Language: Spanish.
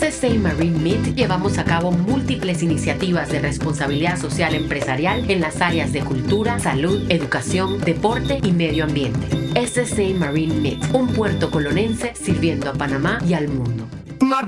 SSA Marine Meet llevamos a cabo múltiples iniciativas de responsabilidad social empresarial en las áreas de cultura, salud, educación, deporte y medio ambiente. SSA Marine Meet, un puerto colonense sirviendo a Panamá y al mundo.